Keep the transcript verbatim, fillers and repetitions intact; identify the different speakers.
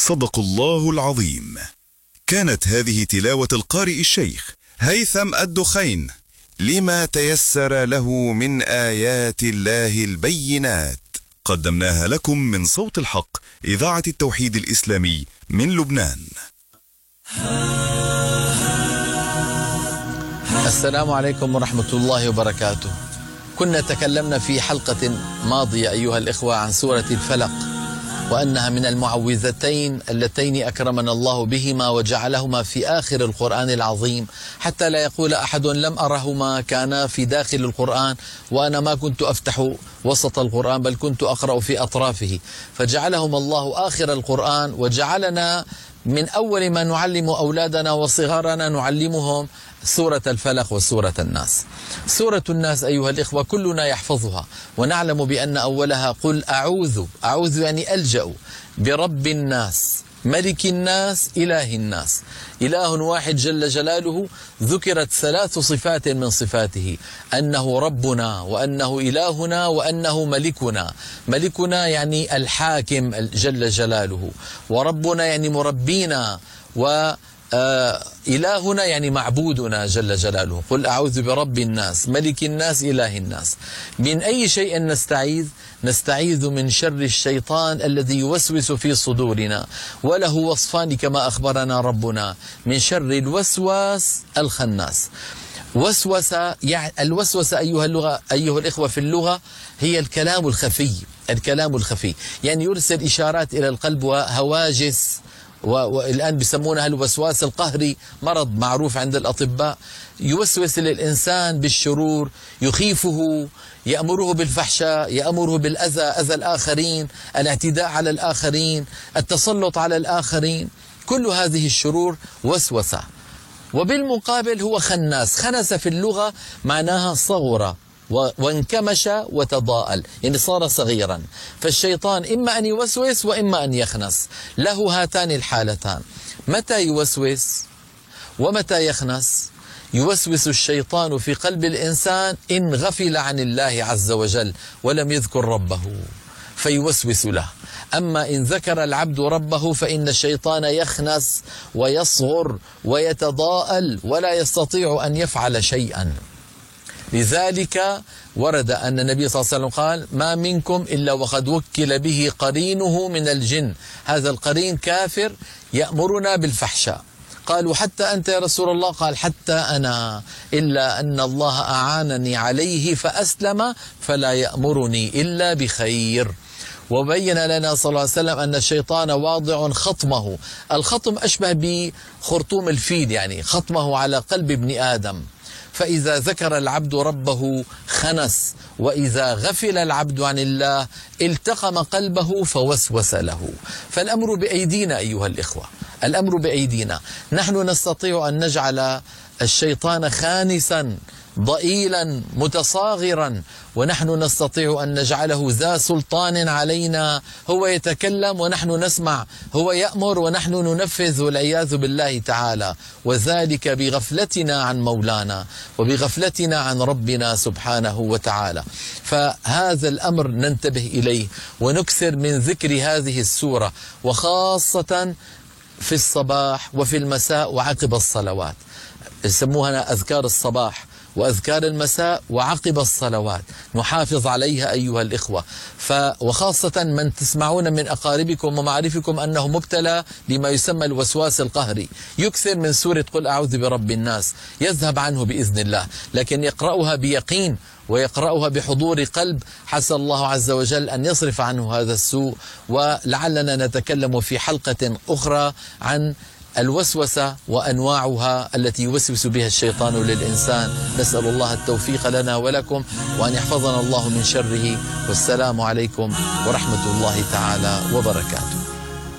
Speaker 1: صدق الله العظيم. كانت هذه تلاوة القارئ الشيخ هيثم الدخين لما تيسر له من آيات الله البينات، قدمناها لكم من صوت الحق إذاعة التوحيد الإسلامي من لبنان.
Speaker 2: السلام عليكم ورحمة الله وبركاته. كنا تكلمنا في حلقة ماضية أيها الإخوة عن سورة الفلق، وأنها من المعوذتين اللتين أكرمنا الله بهما وجعلهما في آخر القرآن العظيم، حتى لا يقول أحد لم أرهما كانا في داخل القرآن وأنا ما كنت أفتح وسط القرآن بل كنت أقرأ في أطرافه، فجعلهما الله آخر القرآن، وجعلنا من أول ما نعلم أولادنا وصغارنا نعلمهم سورة الفلق وسورة الناس. سورة الناس أيها الإخوة كلنا يحفظها، ونعلم بأن أولها قل أعوذ، أعوذ يعني ألجأ برب الناس ملك الناس إله الناس. إله واحد جل جلاله، ذكرت ثلاث صفات من صفاته: أنه ربنا، وأنه إلهنا، وأنه ملكنا. ملكنا يعني الحاكم جل جلاله، وربنا يعني مربينا، و آه إلهنا يعني معبودنا جل جلاله. قل أعوذ برب الناس ملك الناس إله الناس. من أي شيء نستعيذ؟ نستعيذ من شر الشيطان الذي يوسوس في صدورنا، وله وصفان كما أخبرنا ربنا: من شر الوسواس الخناس. وسوسة يعني الوسوسة أيها اللغة أيها الإخوة في اللغة هي الكلام الخفي، الكلام الخفي يعني يرسل إشارات إلى القلب وهواجس، والآن بيسمونها الوسواس القهري، مرض معروف عند الأطباء. يوسوس للإنسان بالشرور، يخيفه، يأمره بالفحشاء، يأمره بالأذى، أذى الآخرين، الاعتداء على الآخرين، التسلط على الآخرين. كل هذه الشرور وسوسة. وبالمقابل هو خناس. خنس في اللغة معناها صغر وانكمش وتضاءل، يعني صار صغيرا. فالشيطان إما أن يوسوس وإما أن يخنس، له هاتان الحالتان. متى يوسوس ومتى يخنس؟ يوسوس الشيطان في قلب الإنسان إن غفل عن الله عز وجل ولم يذكر ربه فيوسوس له. أما إن ذكر العبد ربه فإن الشيطان يخنس ويصغر ويتضاءل ولا يستطيع أن يفعل شيئا. لذلك ورد أن النبي صلى الله عليه وسلم قال: ما منكم إلا وقد وكل به قرينه من الجن. هذا القرين كافر يأمرنا بالفحشاء. قالوا: حتى أنت يا رسول الله؟ قال: حتى أنا، إلا أن الله أعانني عليه فأسلم فلا يأمرني إلا بخير. وبين لنا صلى الله عليه وسلم أن الشيطان واضع خطمه. الخطم أشبه بخرطوم الفيل، يعني خطمه على قلب ابن آدم. فإذا ذكر العبد ربه خنس، وإذا غفل العبد عن الله التقم قلبه فوسوس له. فالأمر بأيدينا أيها الإخوة، الأمر بأيدينا. نحن نستطيع أن نجعل الشيطان خانسا ضئيلا متصاغرا، ونحن نستطيع أن نجعله ذا سلطان علينا. هو يتكلم ونحن نسمع، هو يأمر ونحن ننفذ، والعياذ بالله تعالى. وذلك بغفلتنا عن مولانا وبغفلتنا عن ربنا سبحانه وتعالى. فهذا الأمر ننتبه إليه ونكثر من ذكر هذه السورة، وخاصة في الصباح وفي المساء وعقب الصلوات. يسموها أذكار الصباح وأذكار المساء وعقب الصلوات، نحافظ عليها أيها الإخوة. ف وخاصة من تسمعون من أقاربكم ومعارفكم أنه مبتلى بما يسمى الوسواس القهري، يكثر من سورة قل أعوذ برب الناس، يذهب عنه بإذن الله. لكن يقرأها بيقين ويقرأها بحضور قلب، حسى الله عز وجل أن يصرف عنه هذا السوء. ولعلنا نتكلم في حلقة أخرى عن الوسوسة وأنواعها التي يوسوس بها الشيطان للإنسان. نسأل الله التوفيق لنا ولكم، وأن يحفظنا الله من شره. والسلام عليكم ورحمة الله تعالى وبركاته.